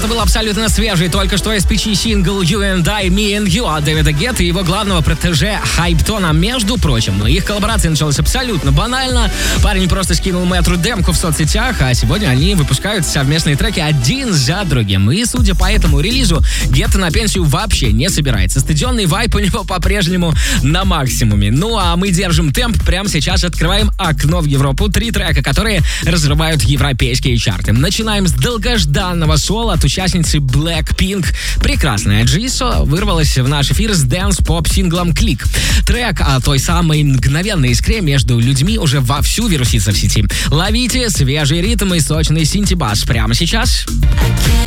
Это был абсолютно свежий, только что SPG сингл You and I, Me and You от Дэвида Гетты и его главного протеже Hypetone. Между прочим, их коллаборация началась абсолютно банально. Парень просто скинул Мэтру демку в соцсетях, а сегодня они выпускают совместные треки один за другим. И, судя по этому релизу, Гетта на пенсию вообще не собирается. Стадионный вайб у него по-прежнему на максимуме. Ну а мы держим темп. Прямо сейчас открываем окно в Европу. 3 трека, которые разрывают европейские чарты. Начинаем с долгожданного соло от участницы Blackpink. Прекрасная Джисо вырвалась в наш эфир с дэнс-поп-синглом «Клик». Трек о той самой мгновенной искре между людьми уже вовсю вирусится в сети. Ловите свежий ритм и сочный синти-бас прямо сейчас.